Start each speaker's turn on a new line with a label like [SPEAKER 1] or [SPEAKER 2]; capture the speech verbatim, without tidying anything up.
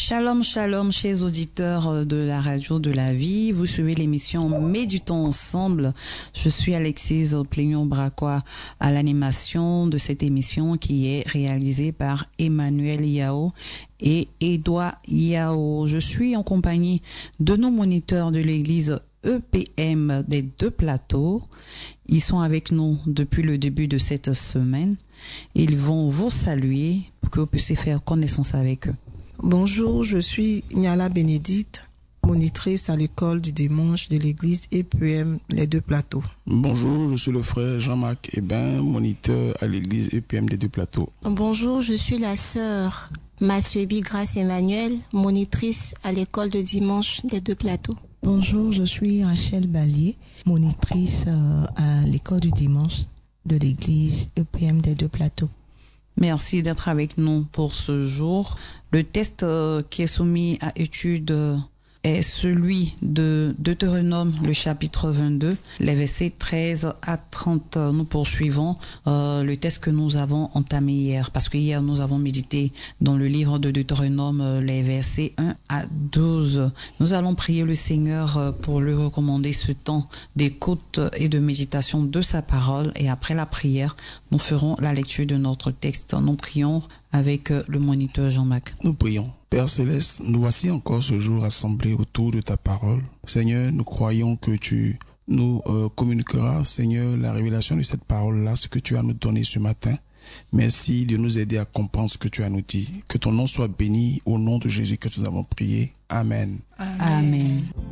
[SPEAKER 1] Shalom, shalom, chers auditeurs de la radio de la vie. Vous suivez l'émission Méditons ensemble. Je suis Alexis Plénion-Bracois à l'animation de cette émission qui est réalisée par Emmanuel Yao et Edouard Yao. Je suis en compagnie de nos moniteurs de l'église E P M des deux plateaux. Ils sont avec nous depuis le début de cette semaine. Ils vont vous saluer pour que vous puissiez faire connaissance avec eux.
[SPEAKER 2] Bonjour, je suis Niala Bénédicte, monitrice à l'école du dimanche de l'église E P M Les Deux Plateaux.
[SPEAKER 3] Bonjour, je suis le frère Jean-Marc Hébin, moniteur à l'église E P M des Deux Plateaux.
[SPEAKER 4] Bonjour, je suis la sœur Massuebi Grace Emmanuel, monitrice à l'école de dimanche des Deux Plateaux.
[SPEAKER 5] Bonjour, je suis Rachel Ballier, monitrice euh, à l'école du dimanche de l'église E P M des Deux Plateaux.
[SPEAKER 1] Merci d'être avec nous pour ce jour. Le texte euh, qui est soumis à étude euh, est celui de Deutéronome, le chapitre vingt-deux, les versets treize à trente. Nous poursuivons euh, le texte que nous avons entamé hier, parce que hier nous avons médité dans le livre de Deutéronome euh, les versets un à douze. Nous allons prier le Seigneur euh, pour lui recommander ce temps d'écoute et de méditation de sa parole, et après la prière, nous ferons la lecture de notre texte. Nous prions avec euh, le moniteur Jean-Marc.
[SPEAKER 3] Nous prions. Père Céleste, nous voici encore ce jour rassemblés autour de ta parole. Seigneur, nous croyons que tu nous euh, communiqueras, Seigneur, la révélation de cette parole-là, ce que tu as nous donné ce matin. Merci de nous aider à comprendre ce que tu as nous dit. Que ton nom soit béni au nom de Jésus que nous avons prié. Amen.
[SPEAKER 1] Amen. Amen.